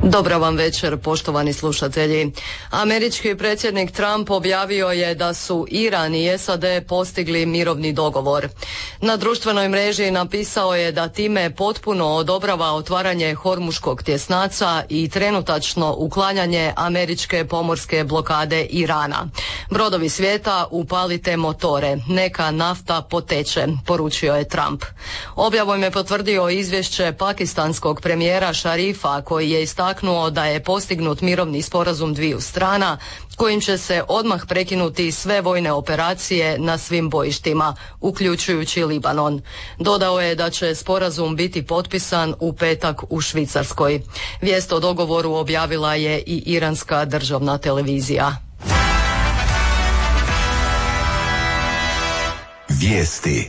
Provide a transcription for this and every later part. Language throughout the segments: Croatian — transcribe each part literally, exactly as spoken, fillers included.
Dobra vam večer, poštovani slušatelji. Američki predsjednik Trump objavio je da su Iran i S A D postigli mirovni dogovor. Na društvenoj mreži napisao je da time potpuno odobrava otvaranje Hormuškog tjesnaca i trenutačno uklanjanje američke pomorske blokade Irana. Brodovi svijeta, upalite motore, neka nafta poteče, poručio je Trump. Objavom je potvrdio izvješće pakistanskog premijera Šarifa, koji je istaknuo da je postignut mirovni sporazum dviju strana kojim će se odmah prekinuti sve vojne operacije na svim bojištima, uključujući Libanon. Dodao je da će sporazum biti potpisan u petak u Švicarskoj. Vijest o dogovoru objavila je i iranska državna televizija. Vijesti.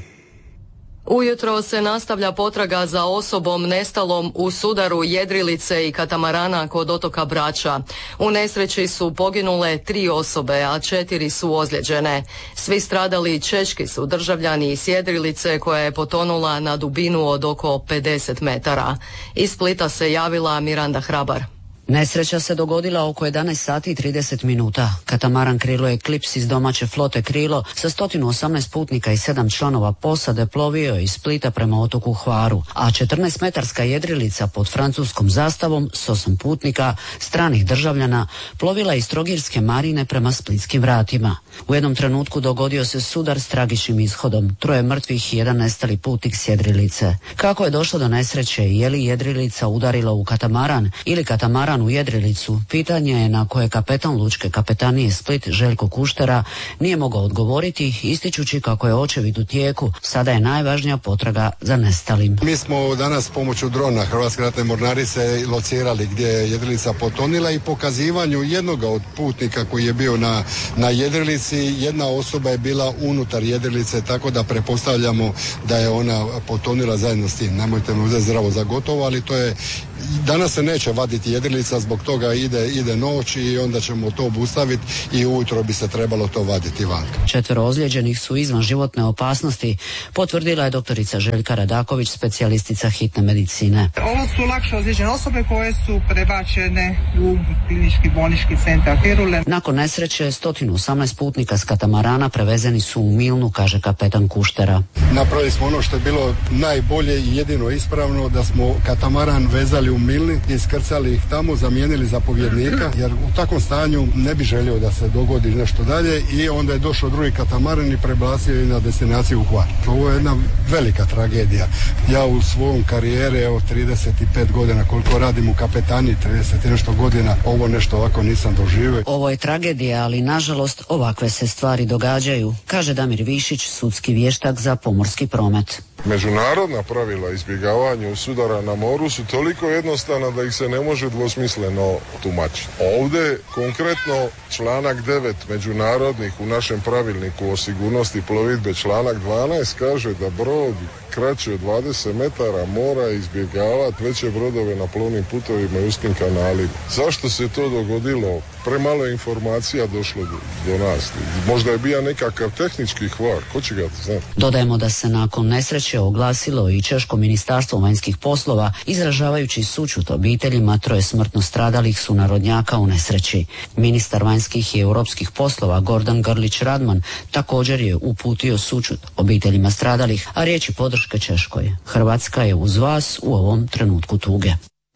Ujutro se nastavlja potraga za osobom nestalom u sudaru jedrilice i katamarana kod otoka Brača. U nesreći su poginule tri osobe, a četiri su ozlijeđene. Svi stradali češki su državljani iz jedrilice koja je potonula na dubinu od oko pedeset metara. Iz Splita se javila Miranda Hrabar. Nesreća se dogodila oko jedanaest sati i trideset minuta. Katamaran Krilo Eclipse iz domaće flote Krilo sa sto osamnaest putnika i sedam članova posade plovio je iz Splita prema otoku Hvaru, a četrnaestmetarska jedrilica pod francuskom zastavom s osam putnika, stranih državljana, plovila iz Trogirske marine prema splitskim vratima. U jednom trenutku dogodio se sudar s tragičnim ishodom, troje mrtvih i jedan nestali putnik s jedrilice. Kako je došlo do nesreće i je li jedrilica udarila u katamaran ili katamaran u jedrilicu, pitanje je na koje kapetan lučke kapetanije Split Željko Kuštera nije mogao odgovoriti, ističući kako je očevid u tijeku. Sada je najvažnija potraga za nestalim. Mi smo danas pomoću drona Hrvatske ratne mornarice locirali gdje je jedrilica potonila i pokazivanju jednoga od putnika koji je bio na, na jedrilici. Jedna osoba je bila unutar jedrilice, tako da pretpostavljamo da je ona potonila zajedno s tim. Nemojte me uzeti zdravo za gotovo, ali to je, danas se neće vaditi jedrilica, zbog toga ide, ide noć i onda ćemo to obustaviti i ujutro bi se trebalo to vaditi van. Četvero ozlijeđenih su izvan životne opasnosti, potvrdila je doktorica Željka Radaković, specijalistica hitne medicine. Ovo su lakše ozlijeđene osobe koje su prebačene u klinički bolnički centar Firule. Nakon nesreće sto osamnaest putnika s katamarana prevezeni su u Milnu, kaže kapetan Kuštera. Napravili smo ono što je bilo najbolje i jedino ispravno, da smo katamaran vezali u Milni, iskrcali ih tamo, zamijenili zapovjednika, jer u takvom stanju ne bi želio da se dogodi nešto dalje, i onda je došao drugi katamaran i preblasio i na destinaciju u Hvar. Ovo je jedna velika tragedija. Ja u svom karijeri, evo trideset pet godina koliko radim u kapetani, trideset i nešto godina, ovo nešto ovako nisam doživio. Ovo je tragedija, ali nažalost ovakve se stvari događaju, kaže Damir Višić, sudski vještak za pomorski promet. Međunarodna pravila izbjegavanja sudara na moru su toliko jednostavna da ih se ne može dvosmisleno tumačiti. Ovdje konkretno članak devet međunarodnih u našem pravilniku o sigurnosti plovidbe, članak dvanaest kaže da brod kraće od dvadeset metara mora izbjegavati veće brodove na plovnim putovima i uskim kanalima. Zašto se to dogodilo? Premalo informacija došlo do, do nas. Možda je bio nekakav tehnički kvar, ko će ga znati? Dodajemo da se nakon nesreće oglasilo i Češko ministarstvo vanjskih poslova, izražavajući sućut obiteljima troje smrtno stradalih sunarodnjaka u nesreći. Ministar vanjskih i europskih poslova Gordan Grlić Radman također je uputio sućut obiteljima stradalih, a riječi podrške Češkoj. Hrvatska je uz vas u ovom trenutku tuge.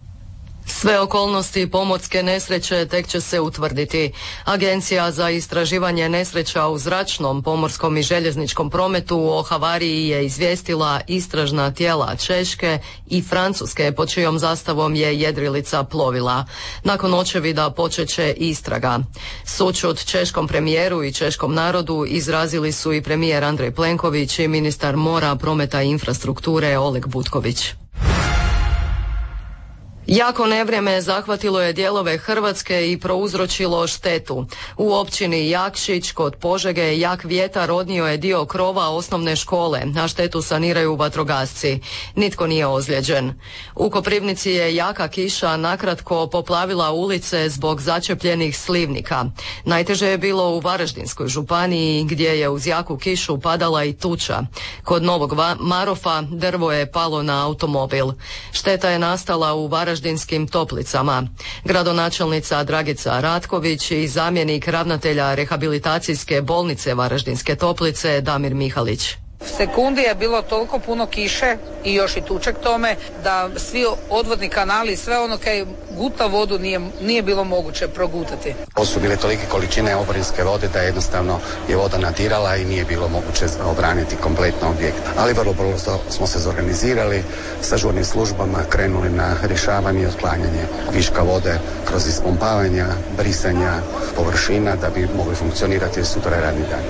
Sve okolnosti pomorske nesreće tek će se utvrditi. Agencija za istraživanje nesreća u zračnom, pomorskom i željezničkom prometu o havariji je izvijestila istražna tijela Češke i Francuske, pod čijom zastavom je jedrilica plovila. Nakon očevida počeće istraga. Sućut češkom premijeru i češkom narodu izrazili su i premijer Andrej Plenković i ministar mora, prometa i infrastrukture Oleg Butković. Jako nevrijeme zahvatilo je dijelove Hrvatske i prouzročilo štetu. U općini Jakšić kod Požege jak vjetar odnio je dio krova osnovne škole, a štetu saniraju vatrogasci. Nitko nije ozlijeđen. U Koprivnici je jaka kiša nakratko poplavila ulice zbog začepljenih slivnika. Najteže je bilo u Varaždinskoj županiji gdje je uz jaku kišu padala i tuča. Kod Novog Marofa drvo je palo na automobil. Šteta je nastala u Varaždinskoj Varaždinskim Toplicama. Gradonačelnica Dragica Ratković i zamjenik ravnatelja rehabilitacijske bolnice Varaždinske Toplice Damir Mihalić. Sekundi je bilo toliko puno kiše i još i tuček tome da svi odvodni kanali, sve ono kaj guta vodu nije, nije bilo moguće progutati. Ovo su bile tolike količine oborinske vode da jednostavno je voda nadirala i nije bilo moguće obraniti kompletno objekt. Ali vrlo brzo smo se zorganizirali sa žurnim službama, krenuli na rješavanje i otklanjanje viška vode kroz ispumpavanja, brisanja površina da bi mogli funkcionirati sutra radni dan.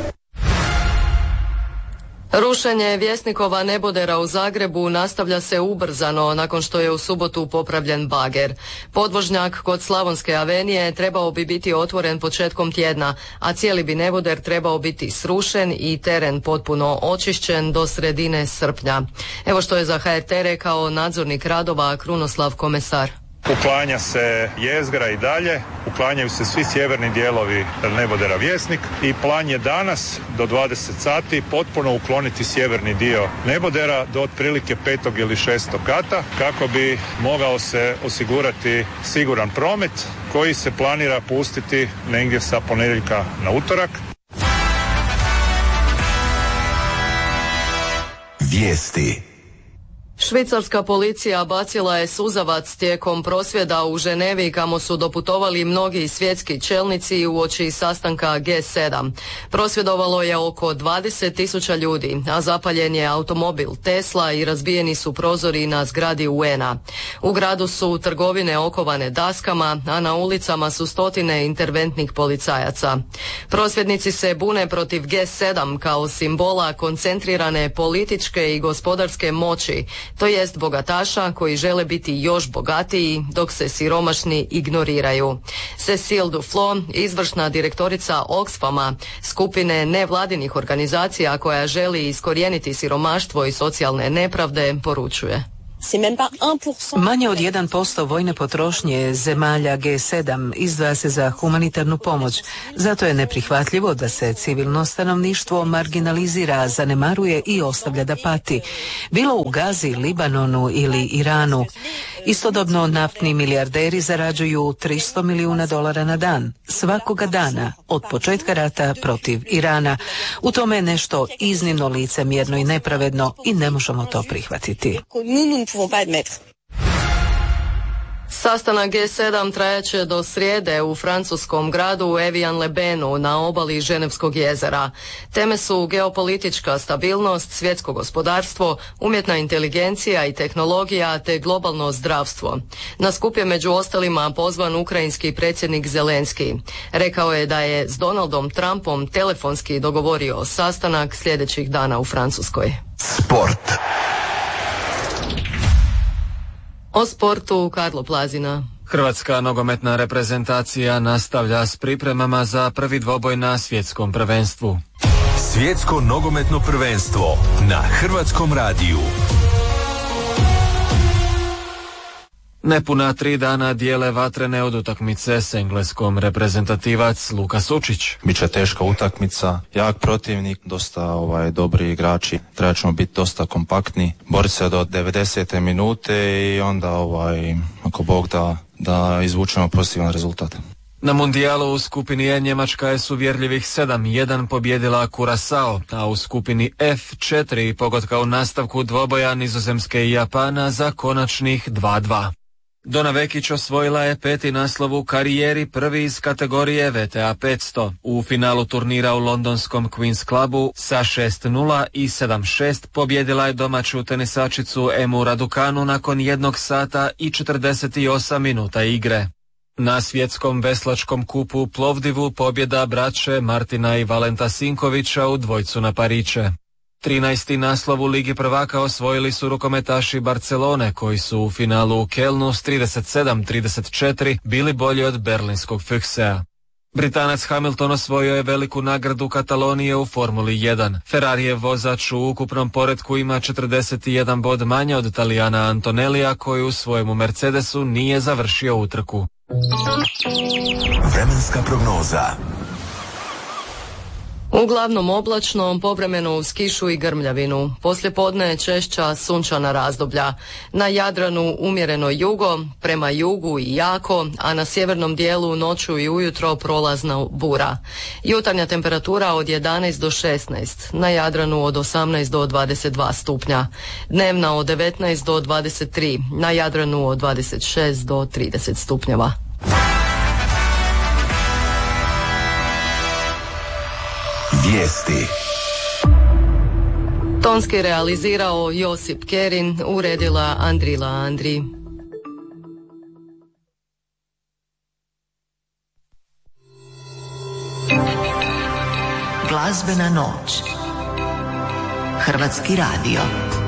Rušenje Vjesnikova nebodera u Zagrebu nastavlja se ubrzano nakon što je u subotu popravljen bager. Podvožnjak kod Slavonske avenije trebao bi biti otvoren početkom tjedna, a cijeli bi neboder trebao biti srušen i teren potpuno očišćen do sredine srpnja. Evo što je za H R T rekao nadzornik radova Krunoslav Komesar. Uklanja se jezgra i dalje, uklanjaju se svi sjeverni dijelovi nebodera Vjesnik i plan je danas do dvadeset sati potpuno ukloniti sjeverni dio nebodera do otprilike petog ili šestog kata kako bi mogao se osigurati siguran promet koji se planira pustiti negdje sa ponedjeljka na utorak. Vijesti. Švicarska policija bacila je suzavac tijekom prosvjeda u Ženevi kamo su doputovali mnogi svjetski čelnici uoči sastanka G sedam. Prosvjedovalo je oko dvadeset tisuća ljudi, a zapaljen je automobil Tesla i razbijeni su prozori na zgradi U N-a. U gradu su trgovine okovane daskama, a na ulicama su stotine interventnih policajaca. Prosvjednici se bune protiv G sedam kao simbola koncentrirane političke i gospodarske moći, to jest bogataša koji žele biti još bogatiji dok se siromašni ignoriraju. Cecile Duflo, izvršna direktorica Oxfama, skupine nevladinih organizacija koja želi iskorijeniti siromaštvo i socijalne nepravde, poručuje. Manje od jedan posto vojne potrošnje zemalja G sedam izdvaja se za humanitarnu pomoć. Zato je neprihvatljivo da se civilno stanovništvo marginalizira, zanemaruje i ostavlja da pati. Bilo u Gazi, Libanonu ili Iranu. Istodobno naftni milijarderi zarađuju tristo milijuna dolara na dan, svakoga dana, od početka rata protiv Irana. U tome je nešto iznimno licemjerno i nepravedno i ne možemo to prihvatiti. Sastanak G sedam trajaće do srijede u francuskom gradu Evian-le-Benu na obali Ženevskog jezera. Teme su geopolitička stabilnost, svjetsko gospodarstvo, umjetna inteligencija i tehnologija te globalno zdravstvo. Na skup je među ostalima pozvan ukrajinski predsjednik Zelenski. Rekao je da je s Donaldom Trumpom telefonski dogovorio sastanak sljedećih dana u Francuskoj. Sport. O sportu Karlo Plazina. Hrvatska nogometna reprezentacija nastavlja s pripremama za prvi dvoboj na svjetskom prvenstvu. Svjetsko nogometno prvenstvo na Hrvatskom radiju. Nepuna tri dana dijele vatrene od utakmice s Engleskom reprezentativac Luka Sučić. Biće teška utakmica, jak protivnik, dosta ovaj, dobri igrači. Treba ćemo biti dosta kompaktni, boriti se do devedesete minute i onda, ovaj, ako Bog da, da izvučemo pozitivan rezultat. Na mundijalu u skupini E Njemačka je s uvjerljivih sedam jedan pobjedila Curaçao, a u skupini F četiri pogotka u nastavku dvoboja Nizozemske i Japana za konačnih dva dva. Dona Vekić osvojila je peti naslov u karijeri, prvi iz kategorije V T A petsto. U finalu turnira u londonskom Queen's Clubu sa šest nula i sedam šest pobjedila je domaću tenisačicu Emu Raducanu nakon jednog sata i četrdeset osam minuta igre. Na svjetskom veslačkom kupu u Plovdivu pobjeda braće Martina i Valenta Sinkovića u dvojcu na pariće. trinaesti naslov u Ligi prvaka osvojili su rukometaši Barcelone koji su u finalu u Kelnu s trideset sedam trideset četiri bili bolji od berlinskog Füchsea. Britanac Hamilton osvojio je veliku nagradu Katalonije u Formuli jedan. Ferrarijev vozač u ukupnom poretku ima četrdeset jedan bod manje od Talijana Antonellija koji u svojemu Mercedesu nije završio utrku. Vremenska prognoza. Uglavnom oblačno, povremeno uz kišu i grmljavinu. Poslijepodne češća sunčana razdoblja. Na Jadranu umjereno jugo, prema jugu i jako, a na sjevernom dijelu noću i ujutro prolazna bura. Jutarnja temperatura od jedanaest do šesnaest, na Jadranu od osamnaest do dvadeset dva stupnja. Dnevna od devetnaest do dvadeset tri, na Jadranu od dvadeset šest do trideset stupnjeva. Vijesti. Tonski realizirao Josip Kerin, uredila Andrila Andri. Glazbena noć. Hrvatski radio.